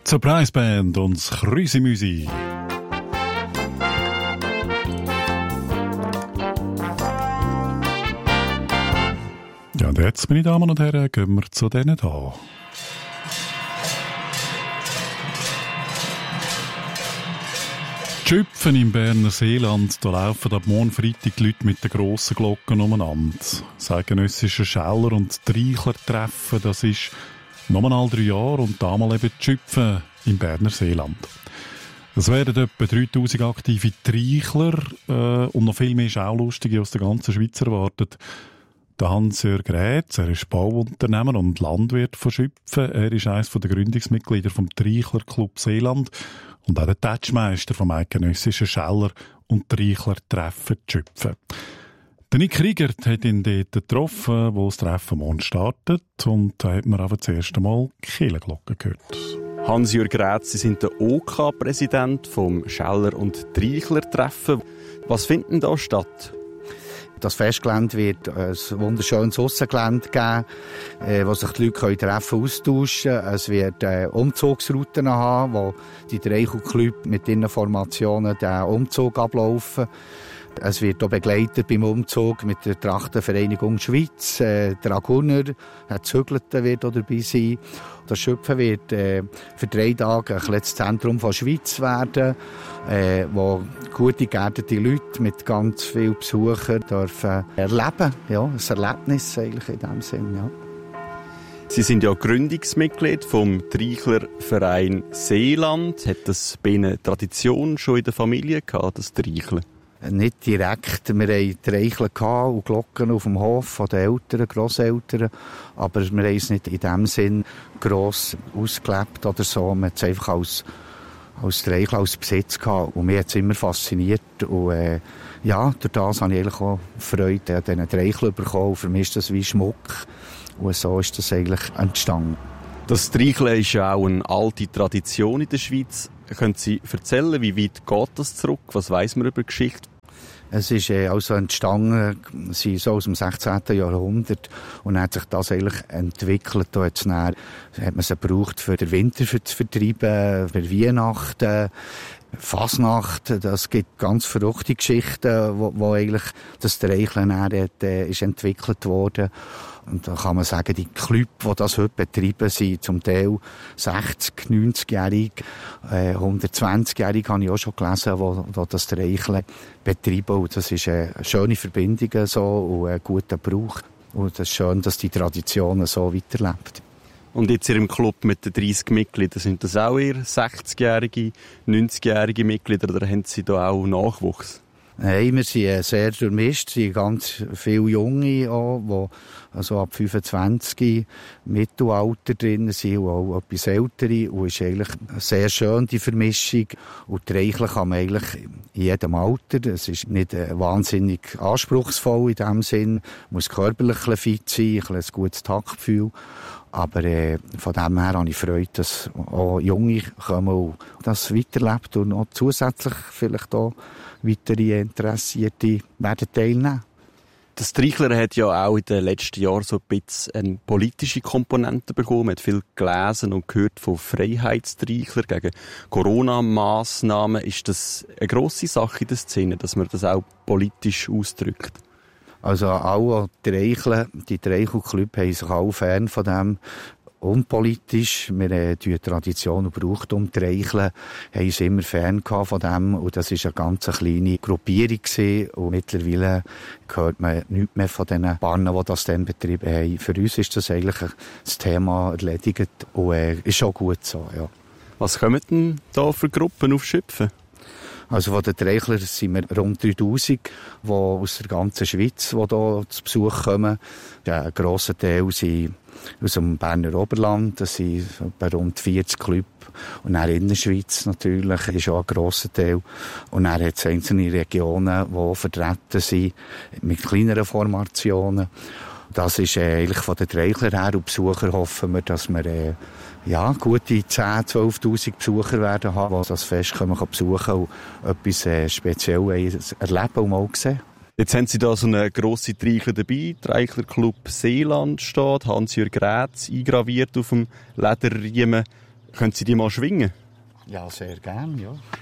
Surprise Band und das Krüsimüsi. Ja, und jetzt, meine Damen und Herren, gehen wir zu denen da. Die Schüpfen im Berner Seeland, da laufen ab morgen Freitag die Leute mit den grossen Glocken umeinander. Das eidgenössische Scheller- und Treichler-Treffen, das ist nochmal 3 Jahre und damals eben die Schüpfen im Berner Seeland. Es werden etwa 3000 aktive Treichler und noch viel mehr Schaulustige aus der ganzen Schweiz erwartet. Der Hans-Jörg Rätz, er ist Bauunternehmer und Landwirt von Schüpfen. Er ist eines der Gründungsmitglieder vom Treichler Club Seeland und auch der Tätschmeister vom eidgenössischen Scheller- und Treichler-Treffen Schüpfen. Der Nick Riegert hat ihn dort getroffen, wo das Treffen morgen startet. Und da hat man aber das erste Mal die Kirchenglocken gehört. Hans-Jörg Rätz, Sie sind der OK-Präsident vom Scheller- und Treichler-Treffen. Was findet denn da statt? Das Festgelände wird ein wunderschönes Aussengelände geben, wo sich die Leute treffen austauschen können. Es wird Umzugsrouten haben, wo die Treichel-Club mit ihren Formationen den Umzug ablaufen. Es wird auch begleitet beim Umzug mit der Trachtenvereinigung Schweiz. Der Draguner, der Zügelte wird auch dabei sein. Das Schüpfen wird für 3 Tage ein kleines Zentrum von Schweiz werden, wo gute, geerdete Leute mit ganz vielen Besuchern dürfen erleben. Ja, ein Erlebnis eigentlich in diesem Sinn, ja. Sie sind ja Gründungsmitglied vom Treichlerverein Seeland. Hat das bei Ihnen Tradition schon in der Familie gehabt, das Treicheln? Nicht direkt. Wir hatten Treicheln und Glocken auf dem Hof von den Eltern, Grosseltern. Aber wir haben es nicht in dem Sinn gross ausgelebt oder so. Man hat es einfach als Treicheln, als Besitz gehabt. Und mich hat es immer fasziniert. Und ja, durch das habe ich eigentlich auch Freude an diesen Treicheln bekommen. Für mich ist das wie Schmuck. Und so ist das eigentlich entstanden. Das Treicheln ist ja auch eine alte Tradition in der Schweiz. Können Sie erzählen, wie weit geht das zurück? Was weiss man über die Geschichte? Es ist also entstanden, so aus dem 16. Jahrhundert. Und dann hat sich das eigentlich entwickelt. Da hat man es gebraucht, für den Winter zu vertreiben, für Weihnachten, Fasnacht. Das gibt ganz verrückte Geschichten, wo eigentlich das Treicheln ist entwickelt worden. Und da kann man sagen, die Club, die das heute betreiben, sind zum Teil 60-, 90-jährig, 120-jährig habe ich auch schon gelesen, die das Treicheln betreiben. Und das ist eine schöne Verbindung so und ein guter Brauch. Und es ist schön, dass die Tradition so weiterlebt. Und jetzt in Ihrem Club mit den 30 Mitgliedern, sind das auch eher 60-jährige, 90-jährige Mitglieder oder haben Sie da auch Nachwuchs? Nein, wir sind sehr durchmischt. Es sind ganz viele Junge auch, die also ab 25 Mittelalter drin sind und auch etwas Ältere. Und es ist eigentlich sehr schön, die Vermischung. Und Treicheln kann man eigentlich in jedem Alter. Es ist nicht wahnsinnig anspruchsvoll in dem Sinn. Man muss körperlich fit sein, ein gutes Taktgefühl. Aber von dem her habe ich Freude, dass auch Junge kommen und das weiterlebt und auch zusätzlich vielleicht auch weitere Interessierte werden teilnehmen. Das Treicheln hat ja auch in den letzten Jahren so ein bisschen eine politische Komponente bekommen. Man hat viel gelesen und gehört von Freiheitstreichlern gegen Corona-Massnahmen. Ist das eine grosse Sache in der Szene, dass man das auch politisch ausdrückt? Also auch die Treichelclub haben sich auch Fan von dem. Unpolitisch. Wir die Tradition und Brauchtum Treicheln, haben uns immer Fan von dem. Und das war eine ganz kleine Gruppierung gewesen. Und mittlerweile hört man nichts mehr von den Barnen, die das dann betrieben haben. Für uns ist das eigentlich das Thema erledigt. Und ist auch gut so, ja. Was kommen denn da für Gruppen auf Schüpfen? Also von den Treichlern sind wir rund 3000, die aus der ganzen Schweiz die hier zu Besuch kommen. Ein grosser Teil sind aus dem Berner Oberland, das sind etwa rund 40 Clubs. Und dann in der Schweiz natürlich ist auch ein grosser Teil. Und dann hat es einzelne Regionen, die vertreten sind, mit kleineren Formationen. Das ist eigentlich von den Treichlern her und Besucher hoffen wir, dass wir gute 10.000, 12.000 Besucher werden haben, die das Fest besuchen und etwas Spezielles erleben und mal sehen. Jetzt haben Sie da so eine grosse Treichler dabei. Treichler Club Seeland steht, Hans-Jörg Rätz eingraviert auf dem Lederriemen. Können Sie die mal schwingen? Ja, sehr gern, ja.